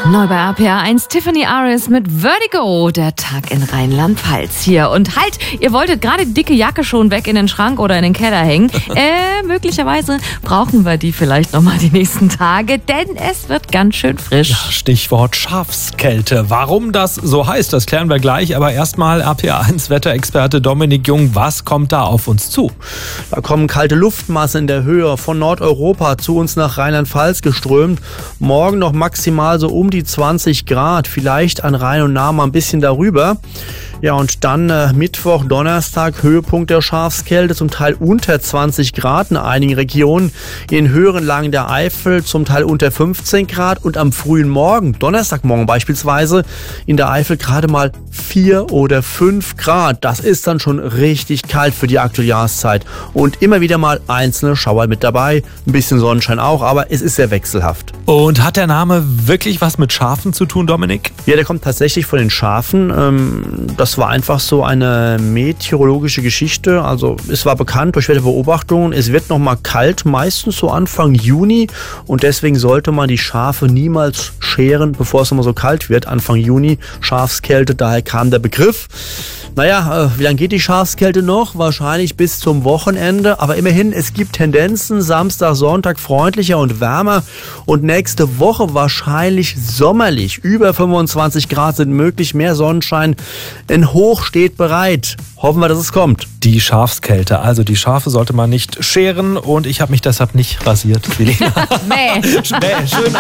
Neu bei RPA 1, Tiffany Aris mit Vertigo, der Tag in Rheinland-Pfalz hier. Und halt, ihr wolltet gerade die dicke Jacke schon weg in den Schrank oder in den Keller hängen. Möglicherweise brauchen wir die vielleicht nochmal die nächsten Tage, denn es wird ganz schön frisch. Ja, Stichwort Schafskälte. Warum das so heißt, das klären wir gleich. Aber erstmal RPA 1 Wetterexperte Dominik Jung. Was kommt da auf uns zu? Da kommen kalte Luftmassen in der Höhe von Nordeuropa zu uns nach Rheinland-Pfalz geströmt. Morgen noch maximal so um die 20 Grad, vielleicht an Rhein und Nahe mal ein bisschen darüber. Ja, und dann Mittwoch, Donnerstag, Höhepunkt der Schafskälte, zum Teil unter 20 Grad in einigen Regionen, in den höheren Lagen der Eifel zum Teil unter 15 Grad und am frühen Morgen, Donnerstagmorgen beispielsweise, in der Eifel gerade mal 4 oder 5 Grad. Das ist dann schon richtig kalt für die aktuelle Jahreszeit und immer wieder mal einzelne Schauer mit dabei, ein bisschen Sonnenschein auch, aber es ist sehr wechselhaft. Und hat der Name wirklich was mit Schafen zu tun, Dominik? Ja, der kommt tatsächlich von den Schafen. Das war einfach so eine meteorologische Geschichte. Also es war bekannt durch Wetterbeobachtungen, es wird noch mal kalt, meistens so Anfang Juni. Und deswegen sollte man die Schafe niemals scheren, bevor es noch mal so kalt wird. Anfang Juni, Schafskälte, daher kam der Begriff. Naja, wie lange geht die Schafskälte noch? Wahrscheinlich bis zum Wochenende. Aber immerhin, es gibt Tendenzen. Samstag, Sonntag freundlicher und wärmer. Und nächste Woche wahrscheinlich sommerlich. Über 25 Grad sind möglich, mehr Sonnenschein. Ein Hoch steht bereit. Hoffen wir, dass es kommt. Die Schafskälte. Also die Schafe sollte man nicht scheren. Und ich habe mich deshalb nicht rasiert. Nee. Schön